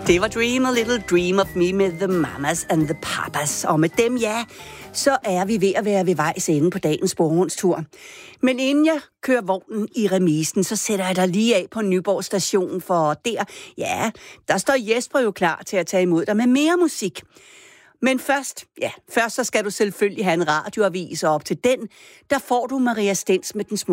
Det var Dream a Little Dream of Me med The Mamas and the Papas. Og med dem, ja, så er vi ved at være ved vejs ende på dagens sporvognstur. Men inden jeg kører vognen i remisen, så sætter jeg dig lige af på Nyborg station, for der står Jesper jo klar til at tage imod dig med mere musik. Men først så skal du selvfølgelig have en radioavis, og op til den, der får du Maria Stens med den